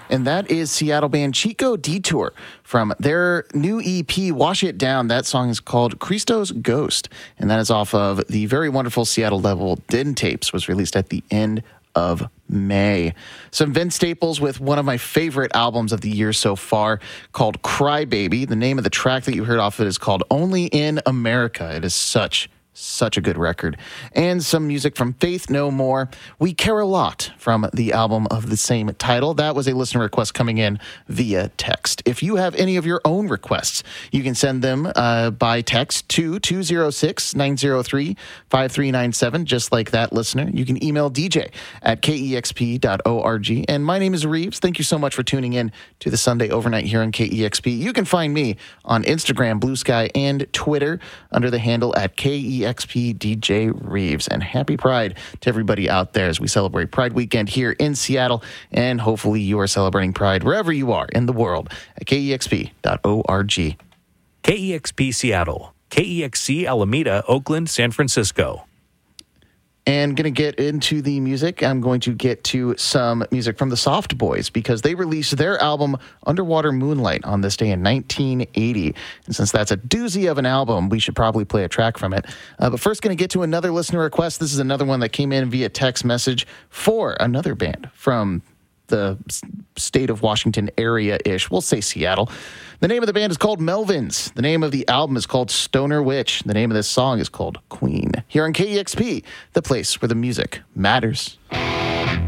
And that is Seattle band Chico Detour from their new EP, Wash It Down. That song is called Christo's Ghost, and that is off of the very wonderful Seattle level Den Tapes, was released at the end of May. Some Vince Staples with one of my favorite albums of the year so far called Cry Baby. The name of the track that you heard off of it is called Only in America. It is such a good record. And some music from Faith No More. We Care a Lot from the album of the same title. That was a listener request coming in via text. If you have any of your own requests, you can send them by text to 206-903-5397, just like that listener. You can email DJ at kexp.org. And my name is Reeves. Thank you so much for tuning in to the Sunday Overnight here on KEXP. You can find me on Instagram, Blue Sky, and Twitter under the handle at KEXP DJ Reeves. And happy Pride to everybody out there as we celebrate Pride Weekend here in Seattle. And hopefully you are celebrating Pride wherever you are in the world at kexp.org. KEXP Seattle, KEXC Alameda, Oakland, San Francisco. And going to get into the music. I'm going to get to some music from the Soft Boys because they released their album Underwater Moonlight on this day in 1980. And since that's a doozy of an album, we should probably play a track from it. But first, going to get to another listener request. This is another one that came in via text message for another band from the state of Washington area-ish. We'll say Seattle. The name of the band is called Melvins. The name of the album is called Stoner Witch. The name of this song is called Queen. Here on KEXP, the place where the music matters.